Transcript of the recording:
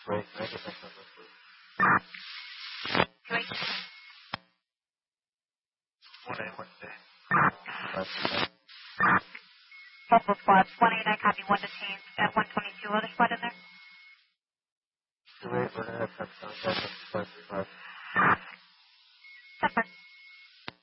Wait, can I get back on this, please? Wait. 1A, 1A. Multiple squads. 1-8, I copy. 1 detained at 122. Other squad in there? 2-8, we're going to have contact on 535.